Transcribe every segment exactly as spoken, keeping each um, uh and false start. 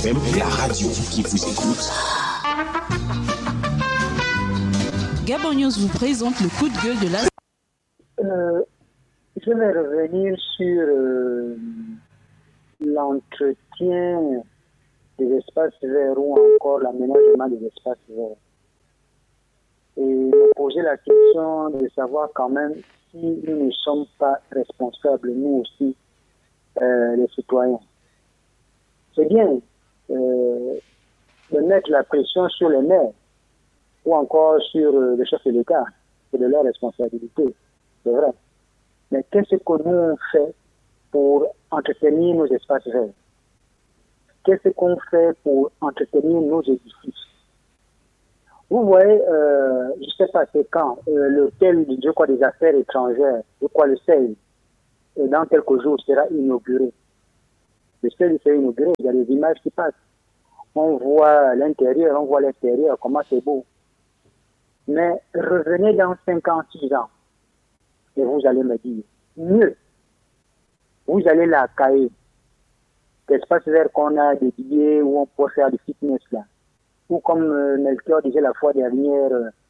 F M, la radio qui vous écoute. Gabon News vous présente le coup de gueule de la... Euh, je vais revenir sur euh, l'entretien des espaces verts ou encore l'aménagement des espaces verts. Et me poser la question de savoir quand même si nous ne sommes pas responsables, nous aussi, euh, les citoyens. C'est bien euh, de mettre la pression sur les maires ou encore sur euh, le chef de l'État. C'est de leur responsabilité, c'est vrai. Mais qu'est-ce que nous on fait pour entretenir nos espaces verts? Qu'est-ce qu'on fait pour entretenir nos édifices? Vous voyez, euh, je ne sais pas c'est quand, euh, l'hôtel je crois, des affaires étrangères, je crois le seize, et dans quelques jours sera inauguré. Le seize sera inauguré, il y a des images qui passent. On voit l'intérieur, on voit l'extérieur, comment c'est beau. Mais revenez dans cinquante-six ans, et vous allez me dire, mieux, vous allez la cailler. L'espace vert qu'on a dédié où on peut faire du fitness là. Ou comme euh, Melchior disait la fois dernière,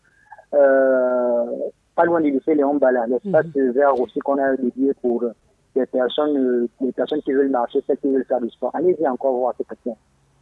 euh, pas loin du lycée Léon Bala, l'espace mm-hmm. vert aussi qu'on a dédié pour les personnes, euh, les personnes qui veulent marcher, celles qui veulent faire du sport. Allez-y encore voir ces questions.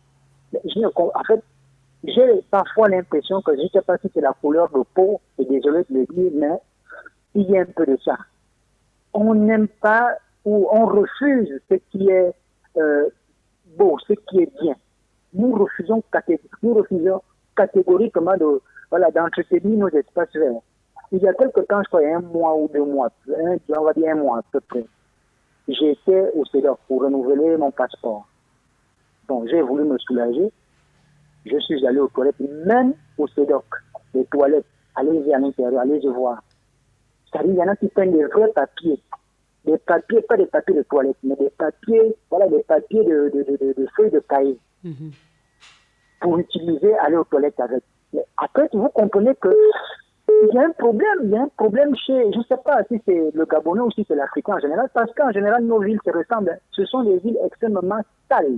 En fait, j'ai parfois l'impression que je ne sais pas si c'est la couleur de peau, et désolé de le dire, mais il y a un peu de ça. On n'aime pas ou on refuse ce qui est euh, beau, ce qui est bien. Nous refusons, catég- nous refusons catégoriquement de, voilà, d'entretenir nos espaces verts. Il y a quelque temps, je crois, un mois ou deux mois, un, on va dire un mois à peu près, j'étais au CEDOC pour renouveler mon passeport. Donc, j'ai voulu me soulager. Je suis allé aux toilettes, même au CEDOC, les toilettes. Allez-y à l'intérieur, allez-y voir. C'est-à-dire, il y en a qui prennent des vrais papiers. Des papiers, pas des papiers de toilette, mais des papiers, voilà, des papiers de, de, de, de, de feuilles de cahier. Mm-hmm. Pour utiliser, aller aux toilettes avec. Mais après, vous comprenez que il y a un problème, il y a un problème chez, je ne sais pas si c'est le Gabonais ou si c'est l'Africain en général, parce qu'en général, nos villes se ressemblent. Ce sont des villes extrêmement sales.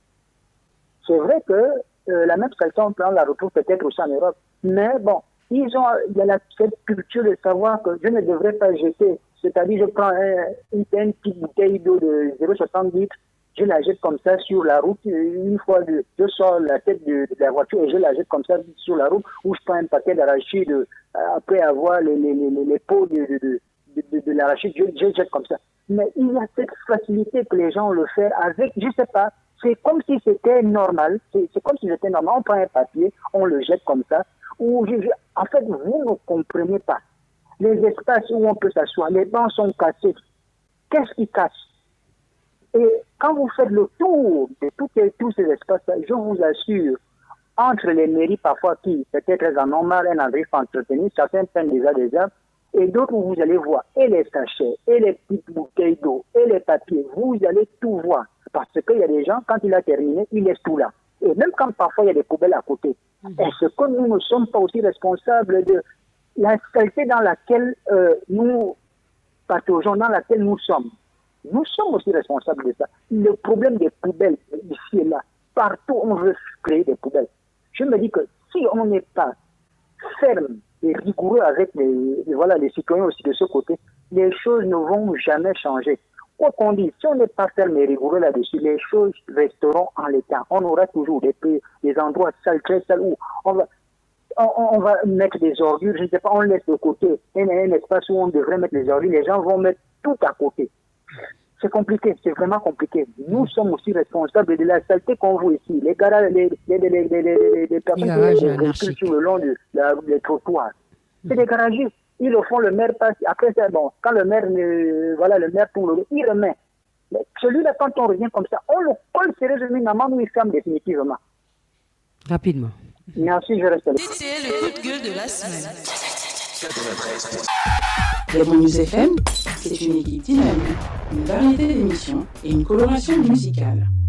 C'est vrai que euh, la même saleté, on la retrouve peut-être aussi en Europe. Mais bon, ils ont, il y a la, cette culture de savoir que je ne devrais pas jeter. C'est-à-dire, je prends un, une, une petite bouteille d'eau de zéro virgule soixante litres, je la jette comme ça sur la route. Une fois, de, je sors la tête de, de la voiture et je la jette comme ça sur la route, ou je prends un paquet d'arachide euh, après avoir les, les, les, les pots de, de, de, de, de, de l'arachide, je, je jette comme ça. Mais il y a cette facilité que les gens le font avec, je ne sais pas, c'est comme si c'était normal, c'est, c'est comme si c'était normal. On prend un papier, on le jette comme ça. Ou je, je, en fait, vous ne comprenez pas. Les espaces où on peut s'asseoir, les bancs sont cassés. Qu'est-ce qui casse? Et quand vous faites le tour de tous, tous ces espaces-là, je vous assure, entre les mairies parfois qui peut-être en ont marre et n'arrivent pas à entretenir, certains prennent déjà des arbres, et d'autres où vous allez voir et les sachets, et les petites bouteilles d'eau, et les papiers, vous allez tout voir. Parce qu'il y a des gens, quand il a terminé, ils laissent tout là. Et même quand parfois il y a des poubelles à côté. Mmh. Est-ce que nous ne sommes pas aussi responsables de la saleté dans laquelle euh, nous pataugeons, dans laquelle nous sommes? Nous sommes aussi responsables de ça. Le problème des poubelles, ici et là, partout on veut créer des poubelles. Je me dis que si on n'est pas ferme et rigoureux avec les, voilà, les citoyens aussi de ce côté, les choses ne vont jamais changer. Quoi qu'on dise, si on n'est pas ferme et rigoureux là-dessus, les choses resteront en l'état. On aura toujours des, des endroits sales, très sales, où on va, on, on va mettre des ordures, je ne sais pas, on laisse de côté un, un espace où on devrait mettre les ordures, les gens vont mettre tout à côté. C'est compliqué, c'est vraiment compliqué. Nous sommes aussi responsables de la saleté qu'on voit ici. Les garages, les, les, les, les, les, les personnes qui véhiculent sur le long de la, des trottoirs. C'est mmh. des garagistes. Ils le font, le maire passe. Après, c'est bon. Quand le maire, ne, voilà, le maire tourne le il remet. Mais celui-là, quand on revient comme ça, on le colle sérieusement, maman, nous, il ferme définitivement. Rapidement. Merci, je reste là. C'était le coup de gueule de la semaine. Gabon News F M, c'est une équipe dynamique, une variété d'émissions et une coloration musicale.